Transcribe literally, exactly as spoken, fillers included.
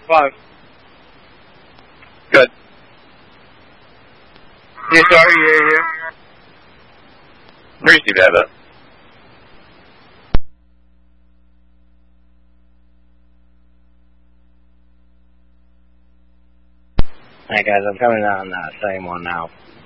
five. Good. Yes, sir. Yeah, yeah. Received, Abbott. Hey guys, I'm coming on uh, same one now.